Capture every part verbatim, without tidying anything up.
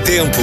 tempo.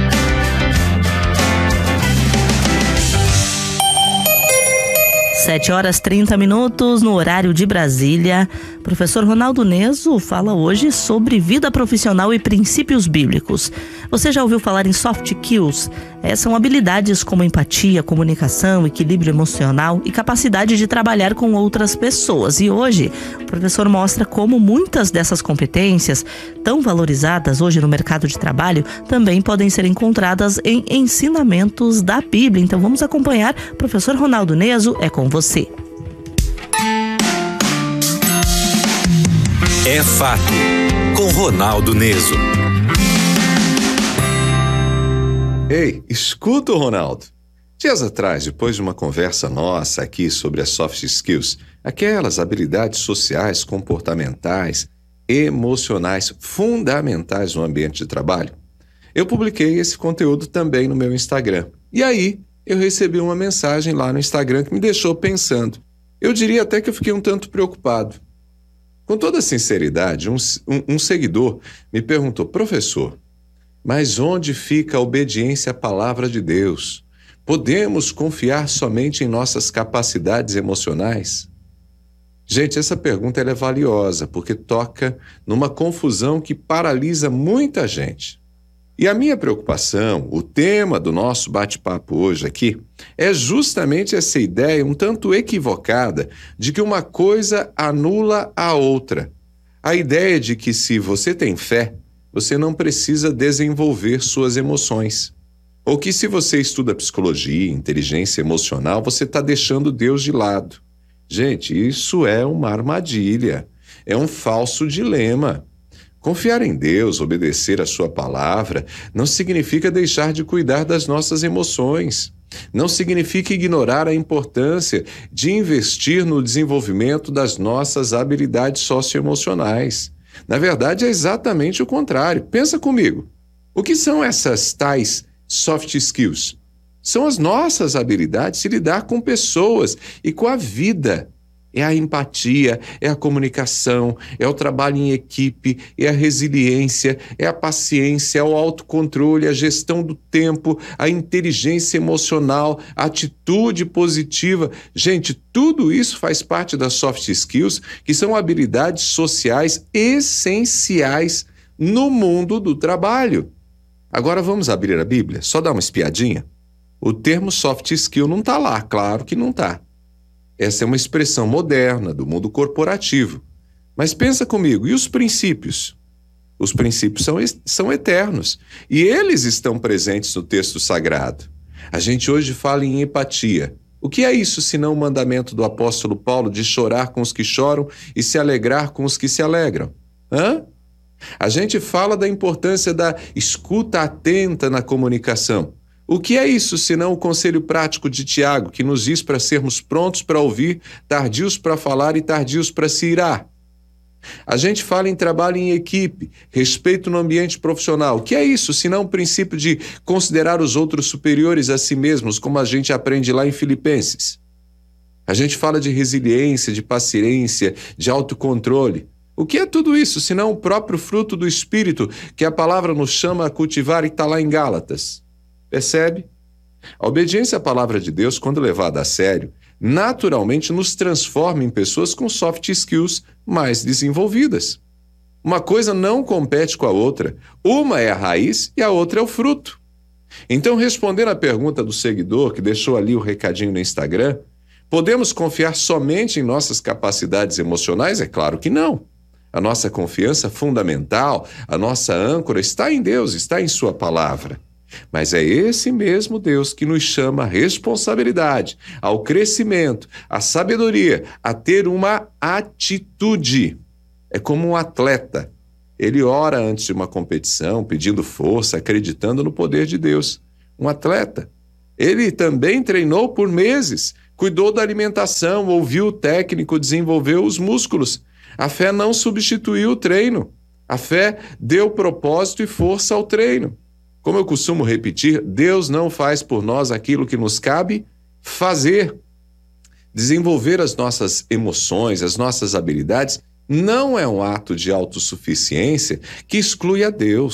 Sete horas trinta minutos no horário de Brasília. Professor Ronaldo Neso fala hoje sobre vida profissional e princípios bíblicos. Você já ouviu falar em soft skills? É, são habilidades como empatia, comunicação, equilíbrio emocional e capacidade de trabalhar com outras pessoas. E hoje o professor mostra como muitas dessas competências, tão valorizadas hoje no mercado de trabalho, também podem ser encontradas em ensinamentos da Bíblia. Então vamos acompanhar. Professor Ronaldo Neso, é com você. É fato, com Ronaldo Neso. Ei, escuta o Ronaldo. Dias atrás, depois de uma conversa nossa aqui sobre as soft skills, aquelas habilidades sociais, comportamentais, emocionais, fundamentais no ambiente de trabalho, eu publiquei esse conteúdo também no meu Instagram. E aí, eu recebi uma mensagem lá no Instagram que me deixou pensando. Eu diria até que eu fiquei um tanto preocupado. Com toda sinceridade, um, um, um seguidor me perguntou: professor, mas onde fica a obediência à palavra de Deus? Podemos confiar somente em nossas capacidades emocionais? Gente, essa pergunta ela é valiosa porque toca numa confusão que paralisa muita gente. E a minha preocupação, o tema do nosso bate-papo hoje aqui, é justamente essa ideia um tanto equivocada de que uma coisa anula a outra. A ideia de que se você tem fé, você não precisa desenvolver suas emoções. Ou que se você estuda psicologia, inteligência emocional, você está deixando Deus de lado. Gente, isso é uma armadilha, é um falso dilema. Confiar em Deus, obedecer a sua palavra, não significa deixar de cuidar das nossas emoções. Não significa ignorar a importância de investir no desenvolvimento das nossas habilidades socioemocionais. Na verdade, é exatamente o contrário. Pensa comigo. O que são essas tais soft skills? São as nossas habilidades de lidar com pessoas e com a vida. É a empatia, é a comunicação, é o trabalho em equipe, é a resiliência, é a paciência, é o autocontrole, a gestão do tempo, a inteligência emocional, a atitude positiva. Gente, tudo isso faz parte das soft skills, que são habilidades sociais essenciais no mundo do trabalho. Agora vamos abrir a Bíblia, só dar uma espiadinha. O termo soft skill não está lá, claro que não está. Essa é uma expressão moderna do mundo corporativo. Mas pensa comigo, e os princípios? Os princípios são, são eternos e eles estão presentes no texto sagrado. A gente hoje fala em empatia. O que é isso senão o mandamento do apóstolo Paulo de chorar com os que choram e se alegrar com os que se alegram? Hã? A gente fala da importância da escuta atenta na comunicação. O que é isso, senão o conselho prático de Tiago, que nos diz para sermos prontos para ouvir, tardios para falar e tardios para se irar? A gente fala em trabalho em equipe, respeito no ambiente profissional. O que é isso, senão o princípio de considerar os outros superiores a si mesmos, como a gente aprende lá em Filipenses? A gente fala de resiliência, de paciência, de autocontrole. O que é tudo isso, senão o próprio fruto do Espírito, que a palavra nos chama a cultivar e está lá em Gálatas? Percebe? A obediência à palavra de Deus, quando levada a sério, naturalmente nos transforma em pessoas com soft skills mais desenvolvidas. Uma coisa não compete com a outra. Uma é a raiz e a outra é o fruto. Então, respondendo à pergunta do seguidor que deixou ali o recadinho no Instagram, podemos confiar somente em nossas capacidades emocionais? É claro que não. A nossa confiança fundamental, a nossa âncora está em Deus, está em sua palavra. Mas é esse mesmo Deus que nos chama à responsabilidade, ao crescimento, à sabedoria, a ter uma atitude. É como um atleta. Ele ora antes de uma competição, pedindo força, acreditando no poder de Deus. Um atleta. Ele também treinou por meses, cuidou da alimentação, ouviu o técnico, desenvolveu os músculos. A fé não substituiu o treino. A fé deu propósito e força ao treino. Como eu costumo repetir, Deus não faz por nós aquilo que nos cabe fazer. Desenvolver as nossas emoções, as nossas habilidades, não é um ato de autossuficiência que exclui a Deus.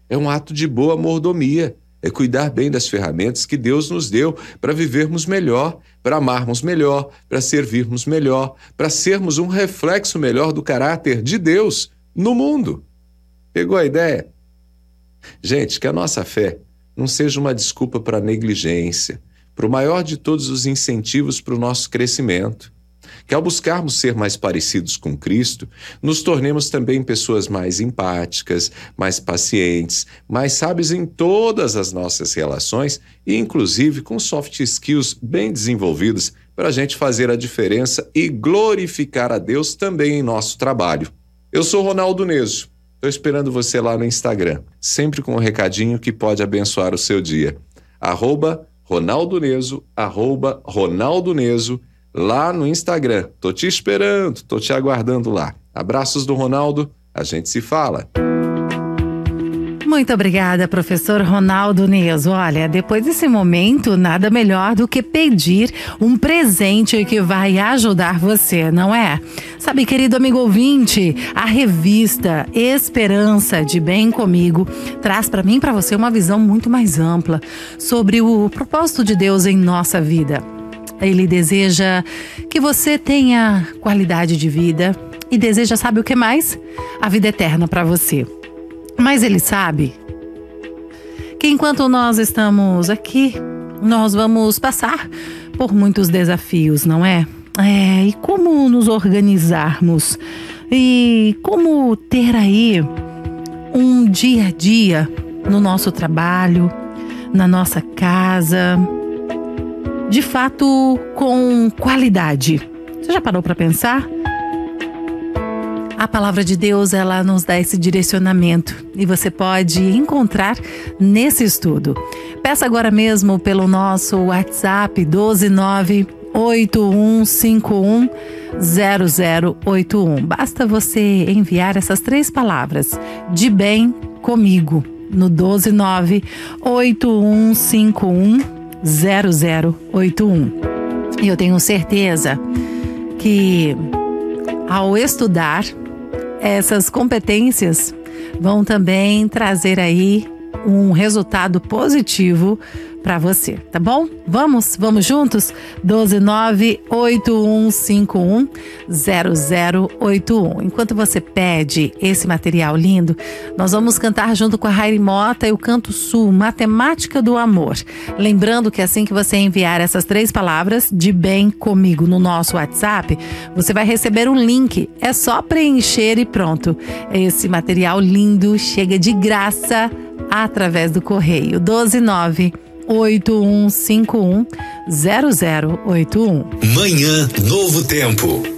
É um ato de boa mordomia. É cuidar bem das ferramentas que Deus nos deu para vivermos melhor, para amarmos melhor, para servirmos melhor, para sermos um reflexo melhor do caráter de Deus no mundo. Pegou a ideia? Gente, que a nossa fé não seja uma desculpa para a negligência, para o maior de todos os incentivos para o nosso crescimento. Que ao buscarmos ser mais parecidos com Cristo, nos tornemos também pessoas mais empáticas, mais pacientes, mais sábias em todas as nossas relações e inclusive com soft skills bem desenvolvidos para a gente fazer a diferença e glorificar a Deus também em nosso trabalho. Eu sou Ronaldo Neso, estou esperando você lá no Instagram, sempre com um recadinho que pode abençoar o seu dia. Arroba Ronaldo Neso, arroba Ronaldo Neso, lá no Instagram. Tô te esperando, tô te aguardando lá. Abraços do Ronaldo, a gente se fala. Muito obrigada, professor Ronaldo Neso. Olha, depois desse momento, nada melhor do que pedir um presente que vai ajudar você, não é? Sabe, querido amigo ouvinte, a revista Esperança de Bem Comigo traz para mim e para você uma visão muito mais ampla sobre o propósito de Deus em nossa vida. Ele deseja que você tenha qualidade de vida e deseja, sabe o que mais? A vida eterna para você. Mas ele sabe que enquanto nós estamos aqui, nós vamos passar por muitos desafios, não é? É, e como nos organizarmos? E como ter aí um dia a dia no nosso trabalho, na nossa casa, de fato com qualidade? Você já parou para pensar? A palavra de Deus, ela nos dá esse direcionamento e você pode encontrar nesse estudo. Peça agora mesmo pelo nosso WhatsApp doze nove oito um cinco um zero zero oito um. Basta você enviar essas três palavras, de bem comigo, no doze nove oito um cinco um zero zero oito um. E eu tenho certeza que ao estudar essas competências vão também trazer aí um resultado positivo para você, tá bom? Vamos, vamos juntos? doze nove oito um cinco um zero zero oito um. Enquanto você pede esse material lindo, nós vamos cantar junto com a Rairi Mota e o Canto Sul, Matemática do Amor. Lembrando que assim que você enviar essas três palavras, de bem comigo, no nosso WhatsApp, você vai receber um link. É só preencher e pronto. Esse material lindo chega de graça através do correio. doze nove oito um cinco um zero zero oito um. Manhã Novo Tempo.